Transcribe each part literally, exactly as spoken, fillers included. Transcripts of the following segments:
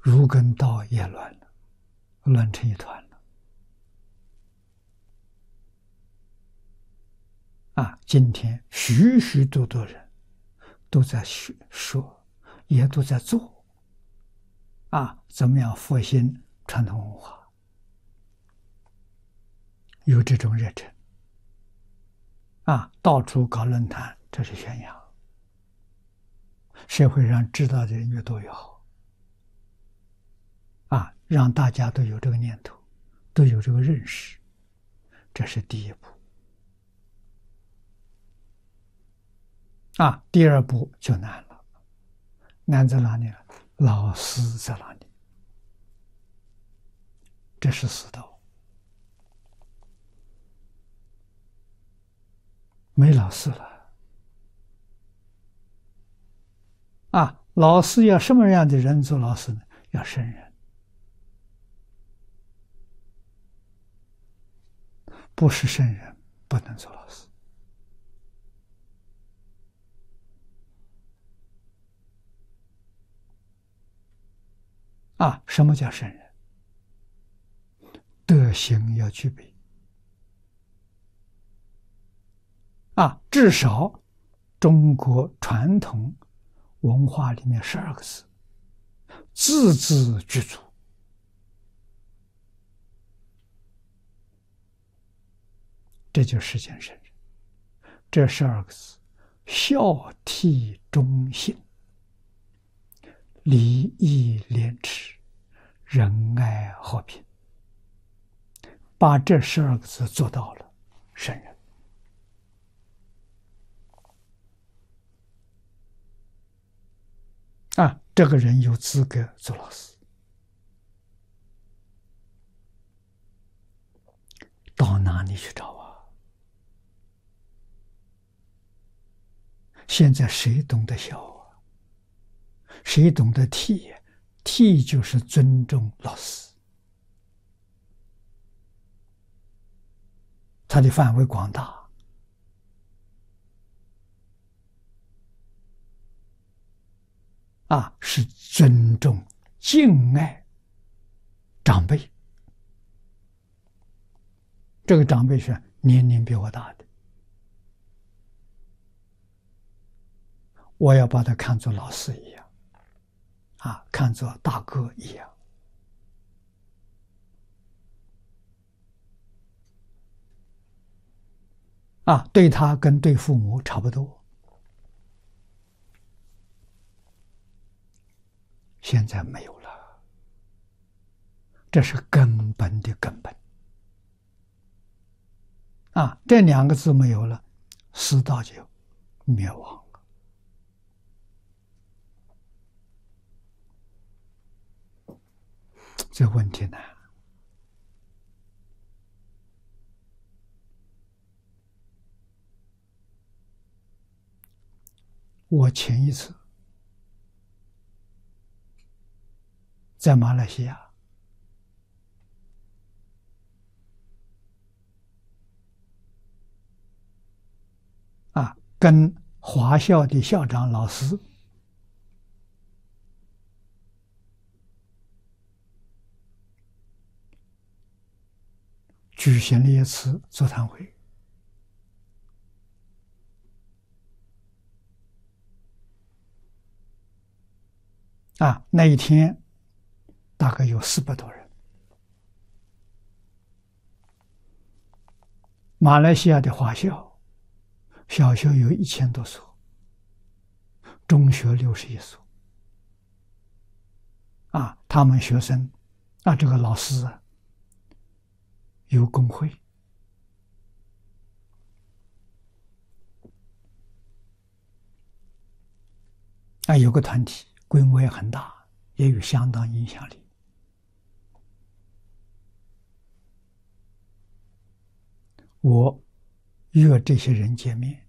儒跟道也乱了，乱成一团了。啊，今天许许多多人都在学说，也都在做。啊，怎么样复兴传统文化？有这种热忱。啊，到处搞论坛，这是宣扬。社会上知道的人越多越好。啊，让大家都有这个念头，都有这个认识，这是第一步。啊，第二步就难了，难在哪里了？老师在哪里？这是死道。没老师了。啊，老师要什么样的人做老师呢？要圣人。不是圣人，不能做老师。啊，什么叫圣人？德行要具备。啊，至少中国传统文化里面十二个字，字字具足。这就是世间圣人。这十二个字：孝悌忠信、礼义廉耻、仁爱和平。把这十二个字做到了，圣人。啊，这个人有资格做老师。到哪里去找啊？现在谁懂得孝啊？谁懂得悌？悌就是尊重老师。它的范围广大。啊，是尊重、敬爱长辈。这个长辈是年龄比我大的，我要把他看作老师一样，啊，看作大哥一样。啊，对他跟对父母差不多。现在没有了，这是根本的根本。啊，这两个字没有了，师道就灭亡了。这问题难。我前一次在马来西亚，啊，跟华校的校长老师举行了一次座谈会。啊，那一天大概有四百多人。马来西亚的华校，小学有一千多所，中学六十一所。啊，他们学生，啊，这个老师啊，有工会。啊，有个团体，规模也很大，也有相当影响力。我约这些人见面，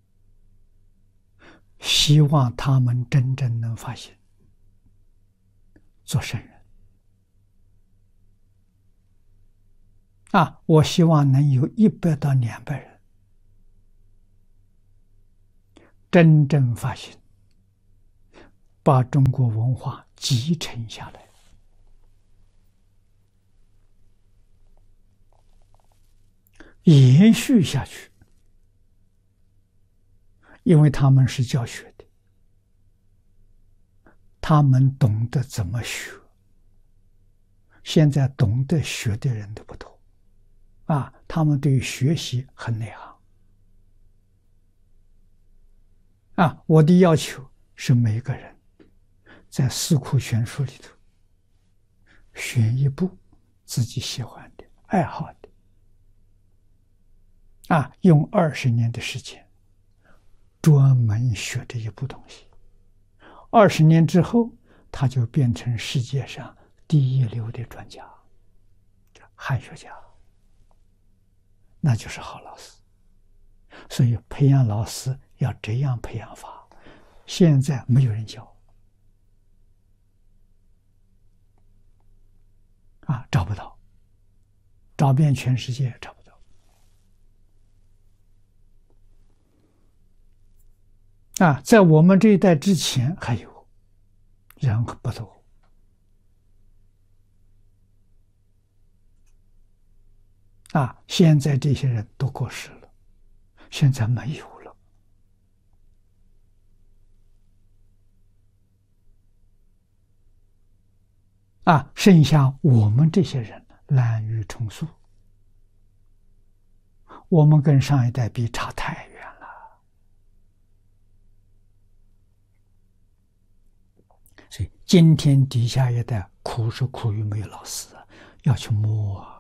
希望他们真正能发现做圣人。啊，我希望能有一百到两百人真正发现，把中国文化继承下来。 延续下去，因为他们是教学的，他们懂得怎么学。现在懂得学的人都不多，啊，他们对于学习很内行。啊，我的要求是每个人在四库全书里头选一部自己喜欢的、爱好的，啊，用二十年的时间专门学这一部东西。二十年之后，他就变成世界上第一流的专家、汉学家，那就是好老师。所以培养老师要这样培养法，现在没有人教，啊，找不到，找遍全世界也找不到。啊，在我们这一代之前还有，人不多。啊，现在这些人都过世了，现在没有了。啊，剩下我们这些人滥竽充数，我们跟上一代比差太远了。所以今天底下一代苦是苦于没有老师，要去摸啊。